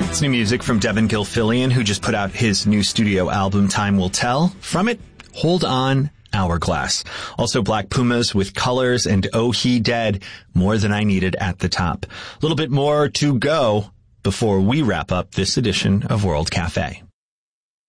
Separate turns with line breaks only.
It's new music from Devin Gilfillian, who just put out his new studio album, Time Will Tell. From it, Hold On, Hourglass. Also Black Pumas with Colors and Oh He Dead, More Than I Needed at the top. A little bit more to go before we wrap up this edition of World Cafe.